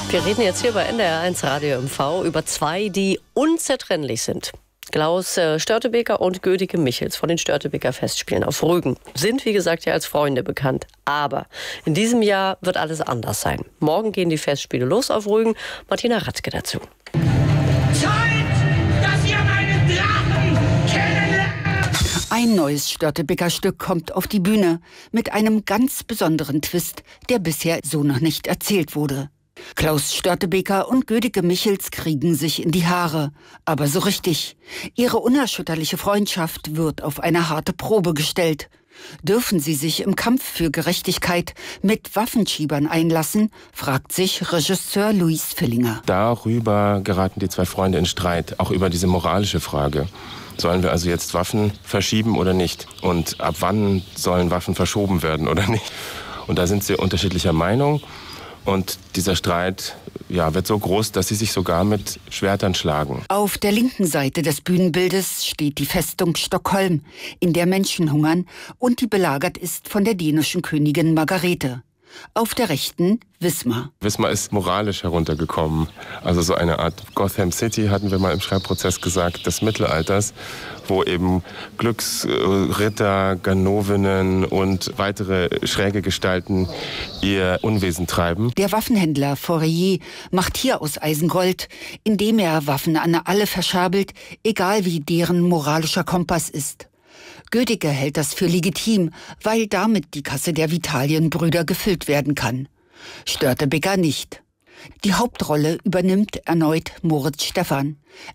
Wir reden jetzt hier bei NDR1 Radio MV über zwei, die unzertrennlich sind. Klaus Störtebeker und Gödicke Michels von den Störtebeker Festspielen auf Rügen sind, wie gesagt, ja als Freunde bekannt. Aber in diesem Jahr wird alles anders sein. Morgen gehen die Festspiele los auf Rügen. Martina Ratzke dazu. Zeit, dass ihr meinen Drachen kennenlernt! Ein neues Störtebeker-Stück kommt auf die Bühne mit einem ganz besonderen Twist, der bisher so noch nicht erzählt wurde. Klaus Störtebeker und Gödicke Michels kriegen sich in die Haare, aber so richtig. Ihre unerschütterliche Freundschaft wird auf eine harte Probe gestellt. Dürfen sie sich im Kampf für Gerechtigkeit mit Waffenschiebern einlassen, fragt sich Regisseur Luis Villinger. Darüber geraten die zwei Freunde in Streit, auch über diese moralische Frage. Sollen wir also jetzt Waffen verschieben oder nicht? Und ab wann sollen Waffen verschoben werden oder nicht? Und da sind sie unterschiedlicher Meinung. Und dieser Streit wird so groß, dass sie sich sogar mit Schwertern schlagen. Auf der linken Seite des Bühnenbildes steht die Festung Stockholm, in der Menschen hungern und die belagert ist von der dänischen Königin Margarete. Auf der rechten Wismar. Wismar ist moralisch heruntergekommen. Also so eine Art Gotham City, hatten wir mal im Schreibprozess gesagt, des Mittelalters, wo eben Glücksritter, Ganovinnen und weitere schräge Gestalten ihr Unwesen treiben. Der Waffenhändler Fourier macht hier aus Eisengold, indem er Waffen an alle verschabelt, egal wie deren moralischer Kompass ist. Gödicke hält das für legitim, weil damit die Kasse der Vitalienbrüder gefüllt werden kann. Störtebeker nicht. Die Hauptrolle übernimmt erneut Moritz Stephan.